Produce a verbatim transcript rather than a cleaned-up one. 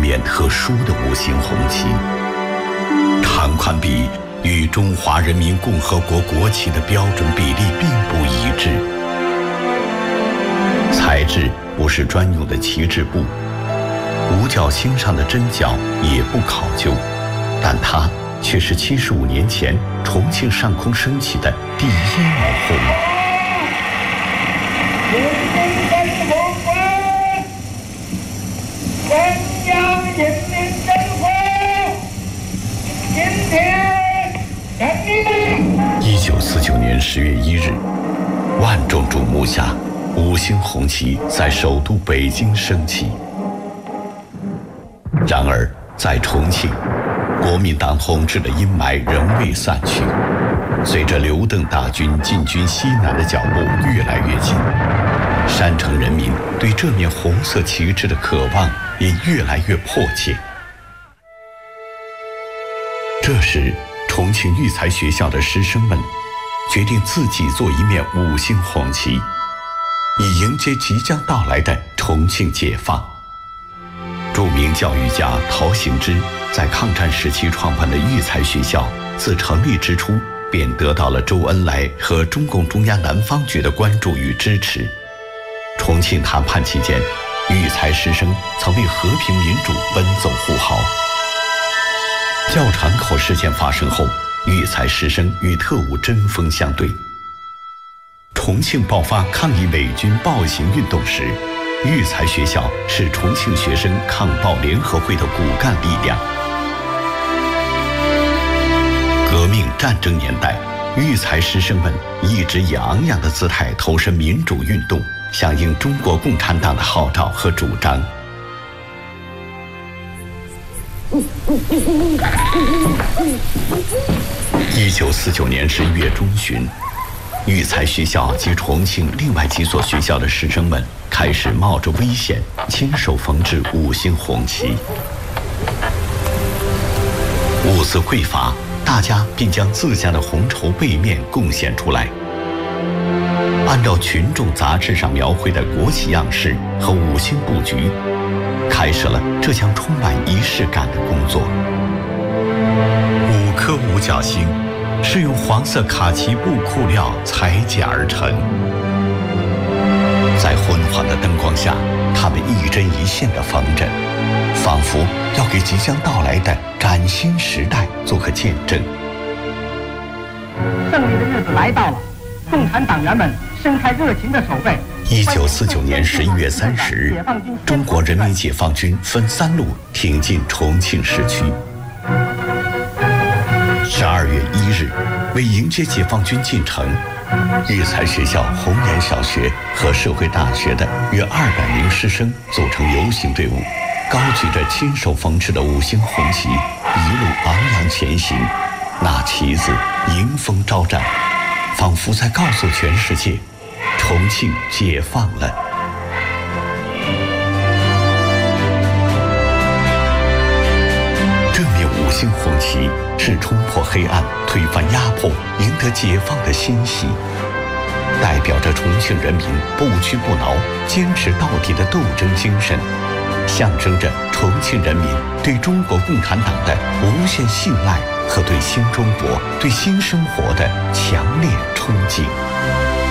面特殊的五星红旗，长宽比与中华人民共和国国旗的标准比例并不一致，材质不是专用的旗帜布，五角星上的针脚也不考究，但它却是七十五年前重庆上空升起的第一抹红。一九四九年十月一日，万众瞩目下，五星红旗在首都北京升起。然而，在重庆，国民党统治的阴霾仍未散去。随着刘邓大军进军西南的脚步越来越近，山城人民对这面红色旗帜的渴望也越来越迫切。这时，重庆育才学校的师生们决定自己做一面五星红旗，以迎接即将到来的重庆解放。著名教育家陶行知在抗战时期创办的育才学校，自成立之初便得到了周恩来和中共中央南方局的关注与支持。重庆谈判期间，育才师生曾为和平民主奔走呼号。教场口事件发生后，育才师生与特务针锋相对。重庆爆发抗议美军暴行运动时，育才学校是重庆学生抗暴联合会的骨干力量。革命战争年代，育才师生们一直以昂扬的姿态投身民主运动，响应中国共产党的号召和主张。一九四九年十一月中旬，育才学校及重庆另外几所学校的师生们开始冒着危险亲手缝制五星红旗。物资匮乏，大家便将自家的红绸被面贡献出来，按照群众杂志上描绘的国旗样式和五星布局，开始了这项充满仪式感的工作。五颗五角星是用黄色卡其布裤料裁剪而成，在昏黄的灯光下，它们一针一线地缝着，仿佛要给即将到来的崭新时代做个见证。 胜利的日子来到了，共产党员们伸开热情的手背。 一九四九年十一月三十日，中国人民解放军分三路挺进重庆市区。十二月一日，为迎接解放军进城，育才学校红岩小学和社会大学的约二百名师生组成游行队伍，高举着亲手缝制的五星红旗，一路昂扬前行。那旗子迎风招展，仿佛在告诉全世界，重庆解放了。这面五星红旗是冲破黑暗、推翻压迫、赢得解放的欣喜，代表着重庆人民不屈不挠、坚持到底的斗争精神，象征着重庆人民对中国共产党的无限信赖和对新中国、对新生活的强烈憧憬。